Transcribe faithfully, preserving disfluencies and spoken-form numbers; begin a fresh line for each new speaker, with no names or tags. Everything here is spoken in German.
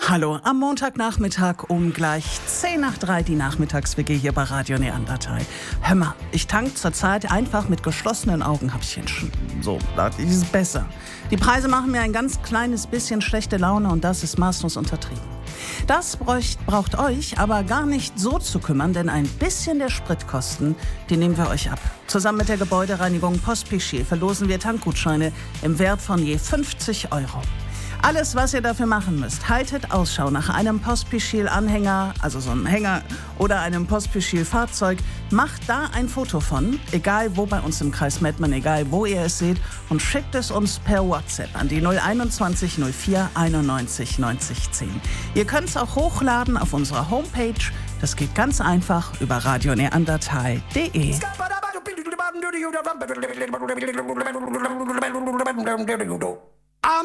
Hallo, am Montagnachmittag um gleich zehn nach drei die Nachmittags-W G hier bei Radio Neandertal. Hör mal, ich tank zurzeit einfach mit geschlossenen Augen, hab ich schon so, das ist besser. Die Preise machen mir ein ganz kleines bisschen schlechte Laune und das ist maßlos untertrieben. Das bräucht, braucht euch aber gar nicht so zu kümmern, denn ein bisschen der Spritkosten, die nehmen wir euch ab. Zusammen mit der Gebäudereinigung Pospischil verlosen wir Tankgutscheine im Wert von je fünfzig Euro. Alles, was ihr dafür machen müsst, haltet Ausschau nach einem Pospischil-Anhänger, also so einem Hänger, oder einem Pospischil-Fahrzeug. Macht da ein Foto von, egal wo bei uns im Kreis Mettmann, egal wo ihr es seht, und schickt es uns per WhatsApp an die null einundzwanzig null vier einundneunzig neunzig zehn. Ihr könnt es auch hochladen auf unserer Homepage. Das geht ganz einfach über radioneandertal punkt de.